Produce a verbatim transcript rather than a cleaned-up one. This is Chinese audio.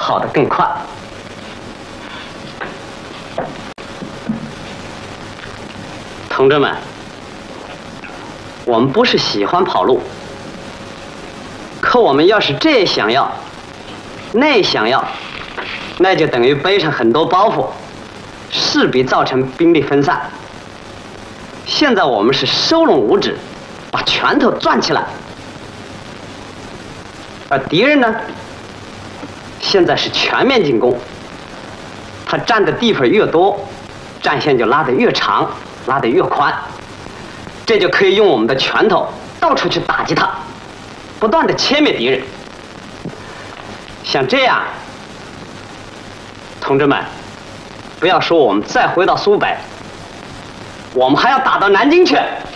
跑得更快。同志们，我们不是喜欢跑路，可我们要是这想要，那想要，那就等于背上很多包袱，势必造成兵力分散。现在我们是收拢五指，把拳头攥起来，而敌人呢，现在是全面进攻，他占的地方越多，战线就拉得越长，拉得越宽，这就可以用我们的拳头到处去打击他，不断的歼灭敌人。像这样，同志们，不要说我们再回到苏北，我们还要打到南京去。